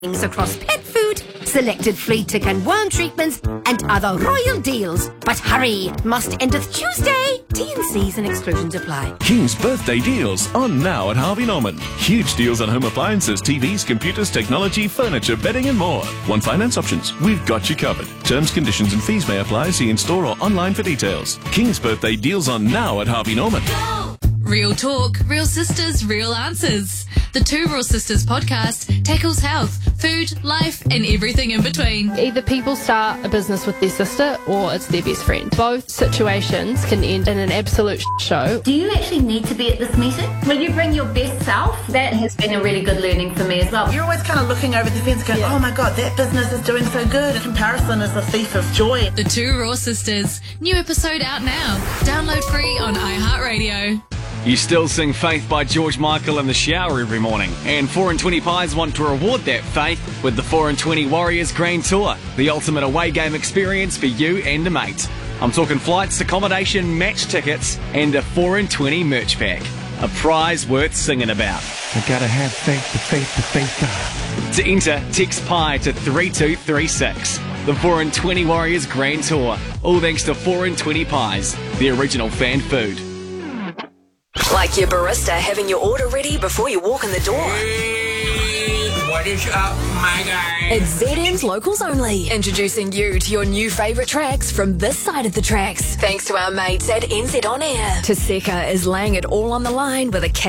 across pet food, selected flea tick and worm treatments, and other royal deals. But hurry, must endeth Tuesday. T&Cs and exclusions apply. King's birthday deals on now at Harvey Norman. Huge deals on home appliances, TVs, computers, technology, furniture, bedding and more. One finance options. We've got you covered. Terms, conditions and fees may apply. See in store or online for details. King's birthday deals on now at Harvey Norman. Real talk, real sisters, real answers. The Two Real Sisters podcast tackles health, food, life and everything in between. Either people start a business with their sister or it's their best friend. Both situations can end in an absolute show. Do you actually need to be at this meeting? Will you bring your best self? That has been a really good learning for me as well. You're always kind of looking over the fence going, oh my God, that business is doing so good. Comparison is a thief of joy. The Two Raw Sisters. New episode out now. Download free on iHeartRadio. You still sing Faith by George Michael in the shower every morning. And 4 and 20 Pies want to reward that faith with the 4 and 20 Warriors Grand Tour, the ultimate away game experience for you and a mate. I'm talking flights, accommodation, match tickets, and a 4 and 20 merch pack. A prize worth singing about. I gotta have faith, the faith, the faith. To enter, text PIE to 3236. The 4 and 20 Warriors Grand Tour. All thanks to 4 and 20 Pies, the original fan food. Like your barista having your order ready before you walk in the door. Hey, what is up, my guy? It's ZM's Locals Only, introducing you to your new favourite tracks from this side of the tracks. Thanks to our mates at NZ On Air. Taseka is laying it all on the line with a